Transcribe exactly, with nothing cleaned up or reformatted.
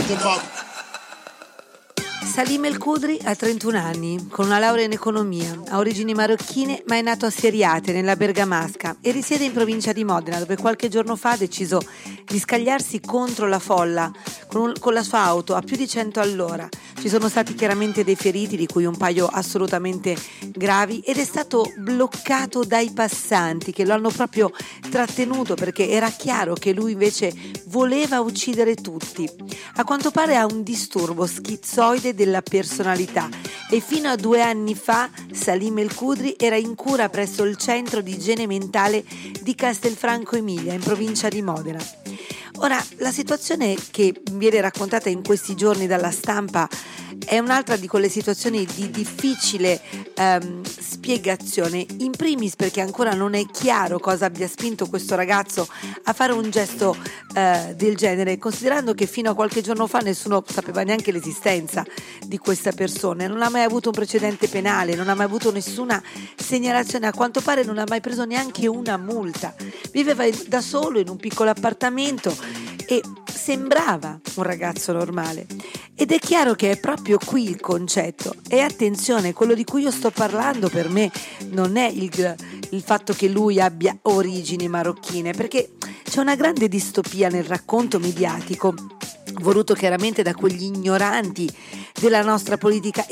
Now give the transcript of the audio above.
Salim El Khudri ha trentuno anni, con una laurea in economia, ha origini marocchine ma è nato a Seriate, nella Bergamasca, e risiede in provincia di Modena, dove qualche giorno fa ha deciso di scagliarsi contro la folla con, un, con la sua auto a più di cento all'ora. Ci sono stati chiaramente dei feriti, di cui un paio assolutamente gravi, ed è stato bloccato dai passanti che lo hanno proprio trattenuto perché era chiaro che lui invece voleva uccidere tutti. A quanto pare ha un disturbo schizoide della personalità e fino a due anni fa Salim El Khudri era in cura presso il centro di igiene mentale di Castelfranco Emilia, in provincia di Modena. Ora, la situazione che viene raccontata in questi giorni dalla stampa è un'altra di quelle situazioni di difficile ehm, spiegazione, in primis perché ancora non è chiaro cosa abbia spinto questo ragazzo a fare un gesto eh, del genere, considerando che fino a qualche giorno fa nessuno sapeva neanche l'esistenza di questa persona, non ha mai avuto un precedente penale, non ha mai avuto nessuna segnalazione, a quanto pare non ha mai preso neanche una multa, viveva da solo in un piccolo appartamento e sembrava un ragazzo normale. Ed è chiaro che è proprio qui il concetto. E attenzione, quello di cui io sto parlando per me non è il, il fatto che lui abbia origini marocchine, perché c'è una grande distopia nel racconto mediatico, voluto chiaramente da quegli ignoranti della nostra politica